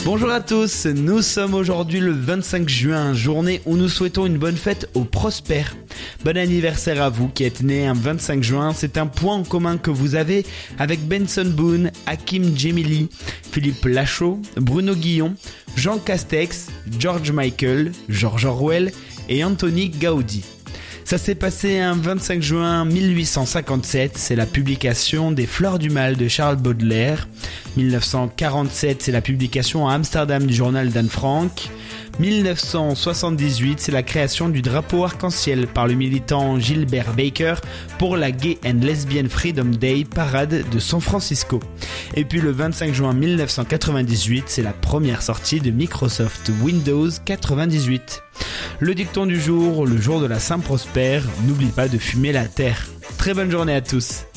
Bonjour à tous, nous sommes aujourd'hui le 25 juin, journée où nous souhaitons une bonne fête aux prospères. Bon anniversaire à vous qui êtes nés un 25 juin, c'est un point en commun que vous avez avec Benson Boone, Hakim Djemili, Philippe Lachaud, Bruno Guillon, Jean Castex, George Michael, George Orwell et Anthony Gaudi. Ça s'est passé un 25 juin 1857, c'est la publication des Fleurs du Mal de Charles Baudelaire. 1947, c'est la publication à Amsterdam du journal d'Anne Frank. 1978, c'est la création du drapeau arc-en-ciel par le militant Gilbert Baker pour la Gay and Lesbian Freedom Day Parade de San Francisco. Et puis le 25 juin 1998, c'est la première sortie de Microsoft Windows 98. Le dicton du jour, le jour de la Saint-Prosper, n'oublie pas de fumer la terre. Très bonne journée à tous.